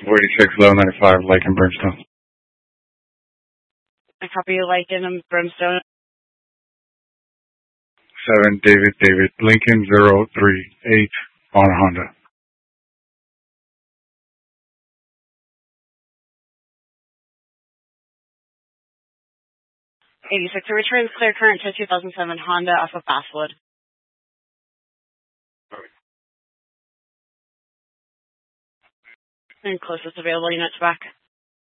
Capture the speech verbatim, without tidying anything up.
forty-six, eleven ninety-five, Lake and Brimstone. I copy Lake and Brimstone. seven, David, David, Lincoln zero three eight on Honda. eighty-six, a return clear current to two thousand seven Honda off of Basswood. And closest available unit to back.